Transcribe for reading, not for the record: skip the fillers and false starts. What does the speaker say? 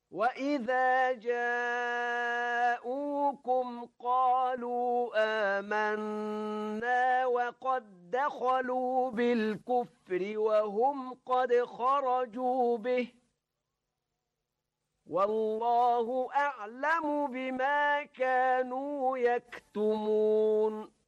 وَإِذَا جَاءُوكُمْ قَالُوا آمَنَّا وَقَدْ دَخَلُوا بِالْكُفْرِ وَهُمْ قَدْ خَرَجُوا بِهِ وَاللَّهُ أَعْلَمُ بِمَا كَانُوا يَكْتُمُونَ